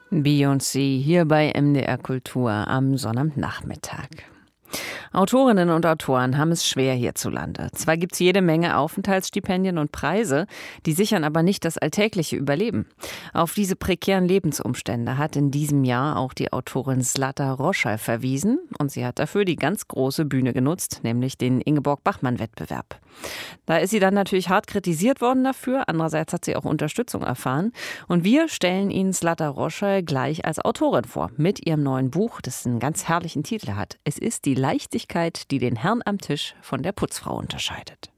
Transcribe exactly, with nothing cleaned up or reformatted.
Beyoncé hier bei M D R Kultur am Sonnabendnachmittag. Autorinnen und Autoren haben es schwer hierzulande. Zwar gibt es jede Menge Aufenthaltsstipendien und Preise, die sichern aber nicht das alltägliche Überleben. Auf diese prekären Lebensumstände hat in diesem Jahr auch die Autorin Zlata Roscha verwiesen und sie hat dafür die ganz große Bühne genutzt, nämlich den Ingeborg-Bachmann-Wettbewerb. Da ist sie dann natürlich hart kritisiert worden dafür, andererseits hat sie auch Unterstützung erfahren und wir stellen Ihnen Zlata Roscha gleich als Autorin vor, mit ihrem neuen Buch, das einen ganz herrlichen Titel hat. Es ist die Leichtigkeit, die den Herrn am Tisch von der Putzfrau unterscheidet.